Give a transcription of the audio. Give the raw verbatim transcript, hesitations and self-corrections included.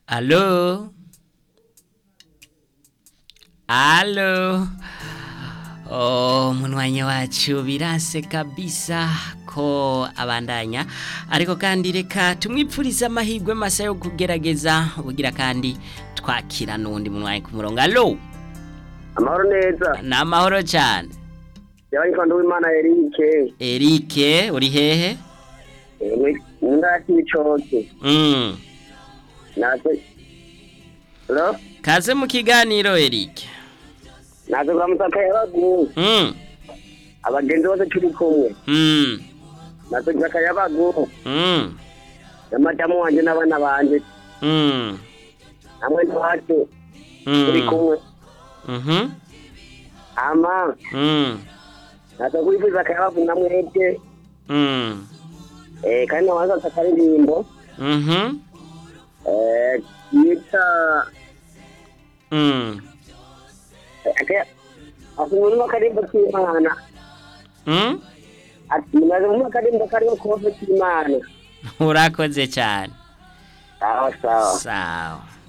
Allo? Allo? Oh, munywanyi wacu biranse kabisa ko abandanya ariko kandi reka tumwipfuriza amahirwe masa yo kugerageza ubugira kandi twakira nundi munywanyi ku murongo. Allo? Amahoro neza. Na amahoro cyane. Yabaye kwanda w'Imana Eric. Eric, uri hehe? Ewe, ndaki icoke. Mm. Naze. Hello? Kaze mu kiganiro Eric. Naze kuramutaka yabagu. Mm. Abagenzi bose turi kumwe. Mm. Naze kuramutaka yabagu. Mm. Amadamu wanje n'abana banje. Mm. Namwe ntwacu. Mm. Turi kumwe. Mhm. Ama. Mm. Naze kubifuza kayabagu namwebwe. Mm. Eh kandi nawaza takaririmbo. Mhm. Eh yita Mm. ake afunga makarimbo k'Imana. Mm. Ati naze mu makarimbo kariho kuva k'Imana. Urakoze cyane. Sawa sawa. Sawa.